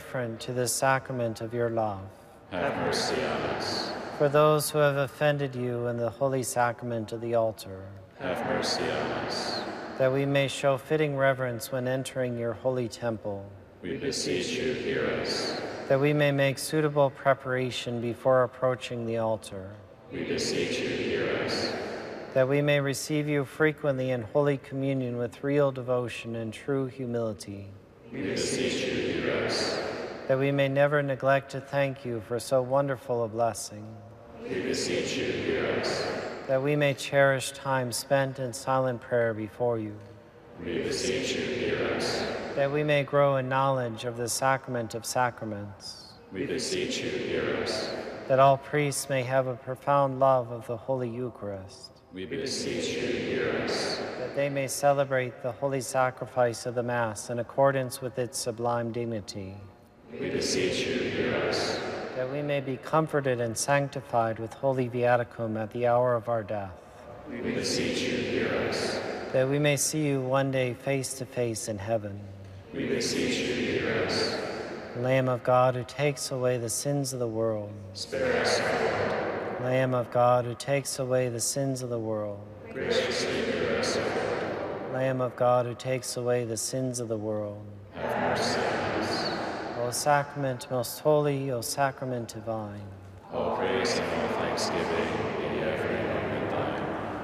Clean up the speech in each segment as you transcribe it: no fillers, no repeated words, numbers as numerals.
indifferent to the sacrament of your love. Have mercy on us. For those who have offended you in the holy sacrament of the altar. Have mercy on us. That we may show fitting reverence when entering your holy temple. We beseech you, hear us. That we may make suitable preparation before approaching the altar. We beseech you, hear us. That we may receive you frequently in Holy Communion with real devotion and true humility. We beseech you, hear us. That we may never neglect to thank you for so wonderful a blessing. We beseech you, hear us. That we may cherish time spent in silent prayer before you. We beseech you, hear us. That we may grow in knowledge of the sacrament of sacraments. We beseech you, hear us. That all priests may have a profound love of the Holy Eucharist. We beseech you, hear us. That they may celebrate the holy sacrifice of the Mass in accordance with its sublime dignity. We beseech you, hear us. That we may be comforted and sanctified with holy viaticum at the hour of our death. We beseech you, hear us. That we may see you one day face to face in heaven. We beseech you, hear us. Lamb of God, who takes away the sins of the world. Spare us, Lord. Lamb of God, who takes away the sins of the world. Graciously hear us, O Lord. Lamb of God, who takes away the sins of the world. Have mercy on us. O sacrament most holy, O sacrament divine. All praise and all thanksgiving be every moment thine.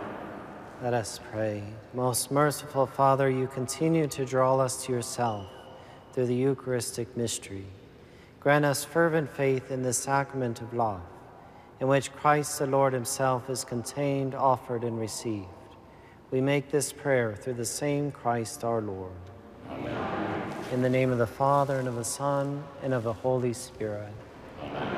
Let us pray. Most merciful Father, you continue to draw us to yourself through the Eucharistic mystery. Grant us fervent faith in the sacrament of love, in which Christ the Lord himself is contained, offered, and received. We make this prayer through the same Christ our Lord. Amen. In the name of the Father, and of the Son, and of the Holy Spirit. Amen.